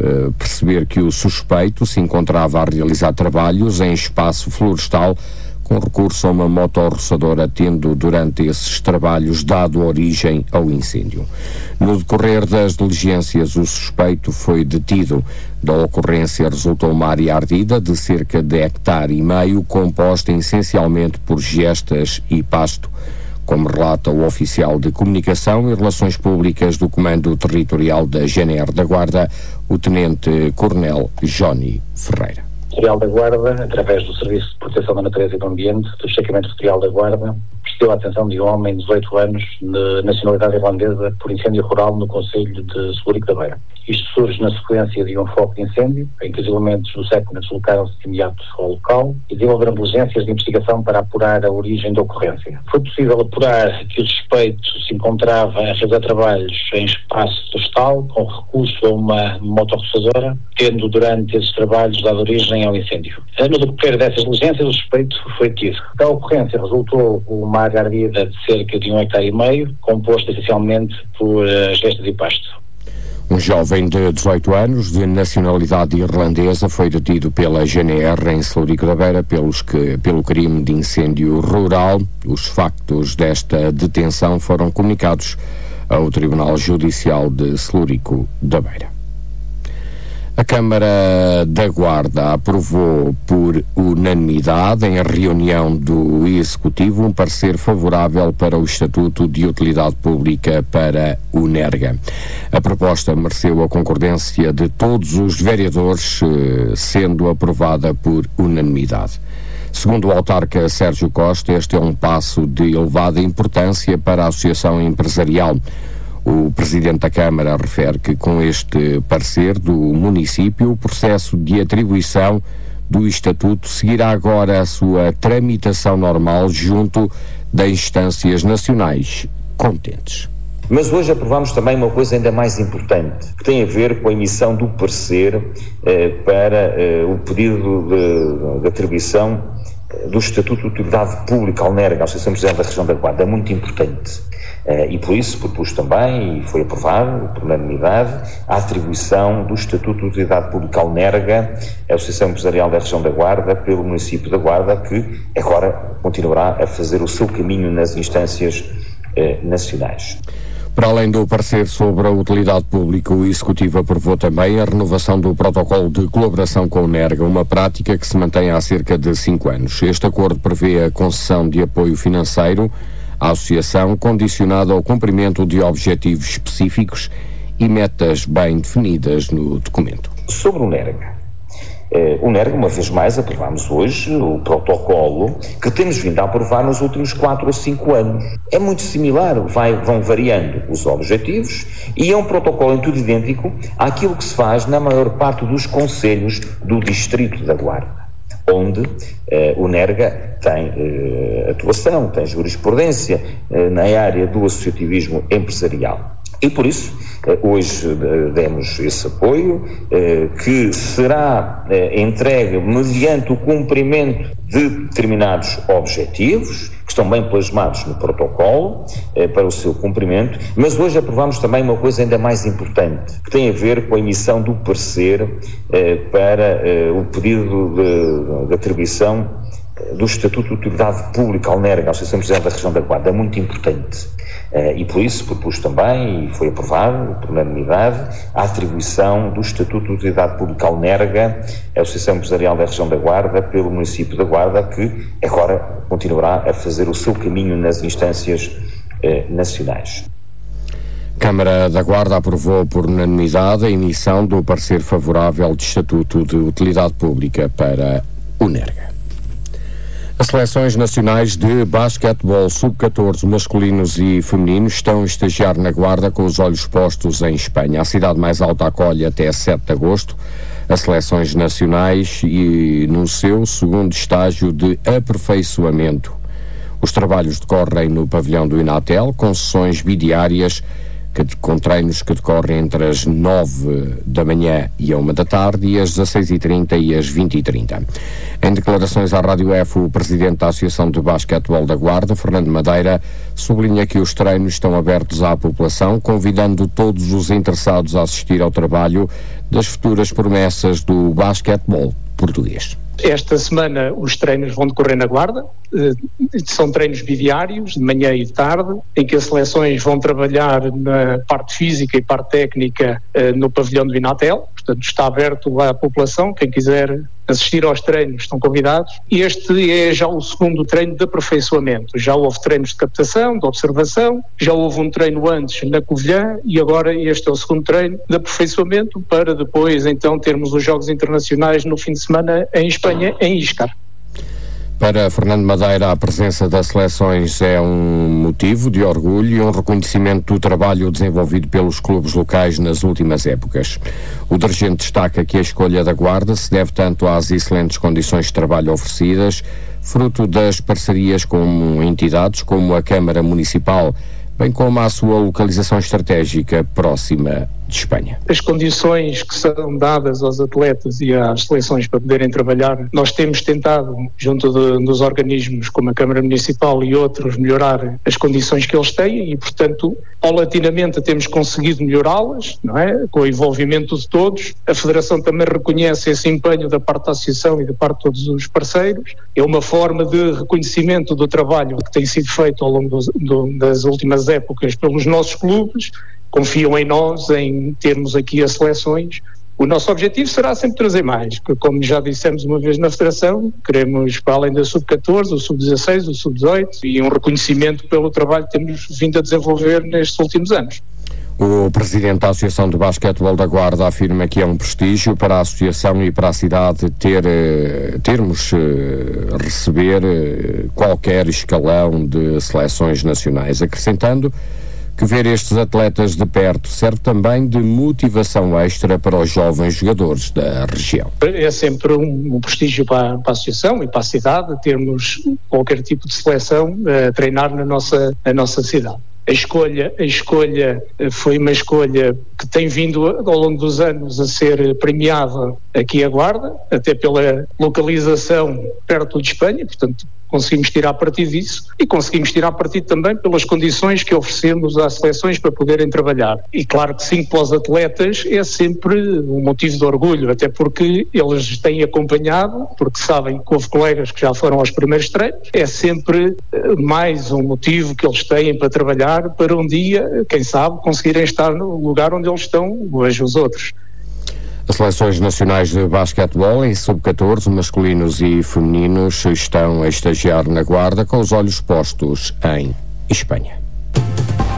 perceber que o suspeito se encontrava a realizar trabalhos em espaço florestal com recurso a uma motorroçadora, tendo durante esses trabalhos dado origem ao incêndio. No decorrer das diligências, o suspeito foi detido. Da ocorrência resultou uma área ardida de cerca de 1,5 hectares, composta essencialmente por gestas e pasto, como relata o oficial de Comunicação e Relações Públicas do Comando Territorial da GNR da Guarda, o Tenente-Coronel Johnny Ferreira. Territorial da Guarda, através do Serviço de Proteção da Natureza e do Ambiente, do Destacamento Territorial da Guarda, prestou a atenção de um homem de 18 anos, de nacionalidade irlandesa, por incêndio rural no concelho de Celurico da Beira. Isto surge na sequência de um foco de incêndio, em que os elementos do SECNA deslocaram-se de imediato ao local e desenvolveram diligências de investigação para apurar a origem da ocorrência. Foi possível apurar que o suspeito se encontrava a realizar trabalhos em espaço florestal, com recurso a uma motorroçadora, tendo durante esses trabalhos dado origem ao incêndio. No decorrer dessas diligências, o suspeito foi detido. Da ocorrência resultou uma área ardida de cerca de 1,5 hectares, composta essencialmente por gestas e pasto. Um jovem de 18 anos, de nacionalidade irlandesa, foi detido pela GNR em Celurico da Beira pelo crime de incêndio rural. Os factos desta detenção foram comunicados ao Tribunal Judicial de Celurico da Beira. A Câmara da Guarda aprovou por unanimidade, em reunião do Executivo, um parecer favorável para o Estatuto de Utilidade Pública para o NERGA. A proposta mereceu a concordância de todos os vereadores, sendo aprovada por unanimidade. Segundo o autarca Sérgio Costa, este é um passo de elevada importância para a associação empresarial. O Presidente da Câmara refere que com este parecer do município, o processo de atribuição do Estatuto seguirá agora a sua tramitação normal junto das instâncias nacionais competentes. Mas hoje aprovamos também uma coisa ainda mais importante, que tem a ver com a emissão do parecer para o pedido de atribuição do Estatuto de Utilidade Pública ao NERGA, a Associação Empresarial da Região da Guarda. É muito importante. E por isso propus também, e foi aprovado por unanimidade, a atribuição do Estatuto de Utilidade Pública ao NERGA, a Associação Empresarial da Região da Guarda, pelo município da Guarda, que agora continuará a fazer o seu caminho nas instâncias nacionais. Para além do parecer sobre a utilidade pública, o Executivo aprovou também a renovação do protocolo de colaboração com o NERGA, uma prática que se mantém há cerca de 5 anos. Este acordo prevê a concessão de apoio financeiro à associação, condicionado ao cumprimento de objetivos específicos e metas bem definidas no documento. Sobre o NERGA, uma vez mais, aprovamos hoje o protocolo que temos vindo a aprovar nos últimos 4 ou 5 anos. É muito similar, vão variando os objetivos e é um protocolo em tudo idêntico àquilo que se faz na maior parte dos concelhos do Distrito da Guarda, onde o NERGA tem atuação, tem jurisprudência na área do associativismo empresarial. E por isso, hoje demos esse apoio, que será entregue mediante o cumprimento de determinados objetivos, que estão bem plasmados no protocolo, para o seu cumprimento, mas hoje aprovamos também uma coisa ainda mais importante, que tem a ver com a emissão do parecer para o pedido de atribuição do Estatuto de Utilidade Pública ao NERGA, a Associação Empresarial da Região da Guarda. É muito importante. E por isso propus também, e foi aprovado por unanimidade, a atribuição do Estatuto de Utilidade Pública ao NERGA, a Associação Empresarial da Região da Guarda, pelo município da Guarda, que agora continuará a fazer o seu caminho nas instâncias nacionais. Câmara da Guarda aprovou por unanimidade a emissão do parecer favorável de Estatuto de Utilidade Pública para o NERGA. As seleções nacionais de basquetebol sub-14 masculinos e femininos estão a estagiar na Guarda com os olhos postos em Espanha. A cidade mais alta acolhe até 7 de agosto as seleções nacionais e no seu segundo estágio de aperfeiçoamento. Os trabalhos decorrem no pavilhão do Inatel, com sessões bidiárias com treinos que decorrem entre as 9 da manhã e a 1 da tarde e às 16h30 e às 20h30. Em declarações à Rádio F, o presidente da Associação de Basquetebol da Guarda, Fernando Madeira, sublinha que os treinos estão abertos à população, convidando todos os interessados a assistir ao trabalho das futuras promessas do basquetebol português. Esta semana os treinos vão decorrer na Guarda, são treinos bidiários, de manhã e de tarde, em que as seleções vão trabalhar na parte física e parte técnica no pavilhão do Vinatel, portanto está aberto à população, quem quiser assistir aos treinos estão convidados. Este é já o segundo treino de aperfeiçoamento, já houve treinos de captação, de observação, já houve um treino antes na Covilhã e agora este é o segundo treino de aperfeiçoamento para depois então termos os Jogos Internacionais no fim de semana em Espanha, em Íscar. Para Fernando Madeira, a presença das seleções é um motivo de orgulho e um reconhecimento do trabalho desenvolvido pelos clubes locais nas últimas épocas. O dirigente destaca que a escolha da Guarda se deve tanto às excelentes condições de trabalho oferecidas, fruto das parcerias com entidades como a Câmara Municipal, bem como à sua localização estratégica próxima de Espanha. As condições que são dadas aos atletas e às seleções para poderem trabalhar, nós temos tentado, junto dos organismos como a Câmara Municipal e outros, melhorar as condições que eles têm e, portanto, paulatinamente temos conseguido melhorá-las, não é? Com o envolvimento de todos. A Federação também reconhece esse empenho da parte da Associação e da parte de todos os parceiros. É uma forma de reconhecimento do trabalho que tem sido feito ao longo das últimas épocas pelos nossos clubes. Confiam em nós, em termos aqui as seleções. O nosso objetivo será sempre trazer mais, porque, como já dissemos uma vez na Federação, queremos, para além da Sub-14, o Sub-16, o Sub-18 e um reconhecimento pelo trabalho que temos vindo a desenvolver nestes últimos anos. O presidente da Associação de Basquetebol da Guarda afirma que é um prestígio para a Associação e para a cidade receber qualquer escalão de seleções nacionais, acrescentando que ver estes atletas de perto serve também de motivação extra para os jovens jogadores da região. É sempre um prestígio para a Associação e para a cidade termos qualquer tipo de seleção a treinar na nossa cidade. A escolha foi uma escolha que tem vindo ao longo dos anos a ser premiada aqui a Guarda, até pela localização perto de Espanha, portanto conseguimos tirar partido disso e conseguimos tirar partido também pelas condições que oferecemos às seleções para poderem trabalhar. E claro que sim, para os atletas é sempre um motivo de orgulho, até porque eles têm acompanhado, porque sabem que houve colegas que já foram aos primeiros treinos, é sempre mais um motivo que eles têm para trabalhar, para um dia, quem sabe, conseguirem estar no lugar onde eles estão hoje os outros. As seleções nacionais de basquetebol em sub-14, masculinos e femininos, estão a estagiar na Guarda com os olhos postos em Espanha.